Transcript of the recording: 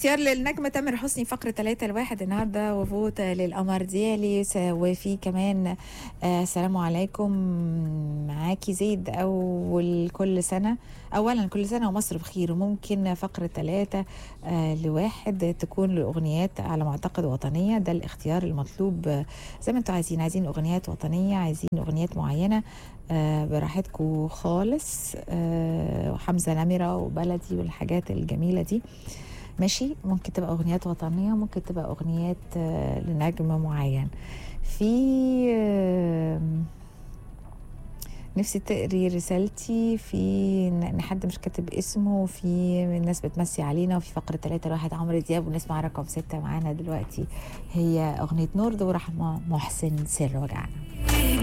اختيار للنجم تامر حسني فقرة 3-1 النهارده، وفوت للقمر ديالي. وفي كمان السلام عليكم، معاكي زيد. اولا كل سنة ومصر بخير. وممكن فقرة 3-1 تكون لأغنيات على ما اعتقد وطنية. ده الاختيار المطلوب. زي ما انتوا عايزين اغنيات وطنية، عايزين اغنيات معينة، براحتكم خالص. وحمزة نمرة وبلدي والحاجات الجميلة دي ماشي. ممكن تبقى أغنيات وطنية، ممكن تبقى أغنيات لنجم معين. في نفسي تقري رسالتي في إن حد مش كاتب اسمه، في الناس بتمسي علينا. وفي فقرة 3-1 عمرو دياب، ونسمع رقم 6 معانا دلوقتي. هي أغنية نور ورحمة محسن، سر وجعنا.